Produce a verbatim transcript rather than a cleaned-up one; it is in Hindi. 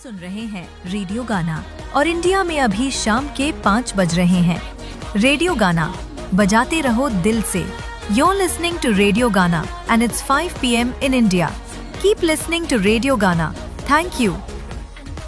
सुन रहे हैं रेडियो गाना और इंडिया में अभी शाम के पाँच बज रहे हैं। रेडियो गाना बजाते रहो दिल से। You're listening to Radio Gana and it's five p m in India. Keep listening to Radio Gana. Thank you.